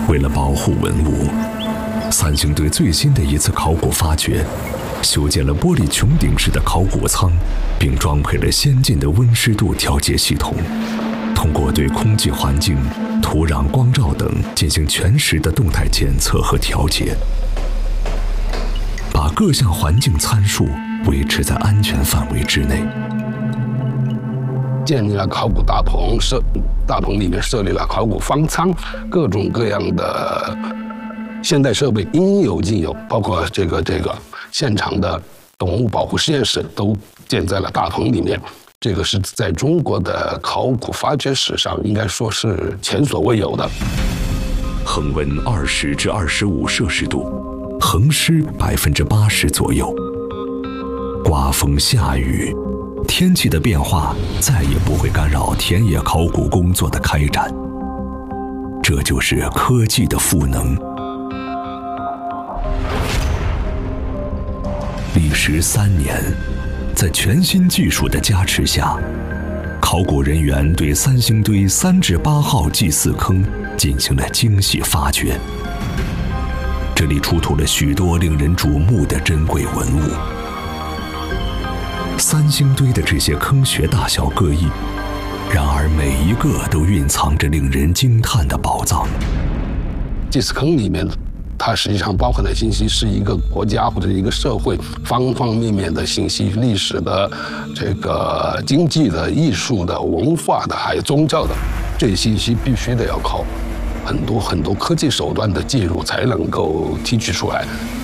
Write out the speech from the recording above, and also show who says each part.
Speaker 1: 为了保护文物，三星堆最新的一次考古发掘，修建了玻璃穹顶式的考古舱，并装配了先进的温湿度调节系统，通过对空气环境、土壤、光照等进行全时的动态检测和调节，把各项环境参数维持在安全范围之内。
Speaker 2: 建立了考古大棚，大棚里面设立了考古方舱，各种各样的现代设备应有尽有，包括这个现场的动物保护实验室都建在了大棚里面。这个是在中国的考古发掘史上应该说是前所未有的。
Speaker 1: 恒温20至25摄氏度，恒湿80%左右，刮风下雨，天气的变化再也不会干扰田野考古工作的开展。这就是科技的赋能。历时3年，在全新技术的加持下，考古人员对三星堆3至8号祭祀坑进行了精细发掘。这里出土了许多令人瞩目的珍贵文物。三星堆的这些坑穴大小各异，然而每一个都蕴藏着令人惊叹的宝藏。
Speaker 2: 祭祀坑里面，它实际上包含的信息是一个国家或者一个社会方方面面的信息，历史的、这个经济的、艺术的、文化的，还有宗教的，这些信息必须得要靠很多科技手段的介入才能够提取出来。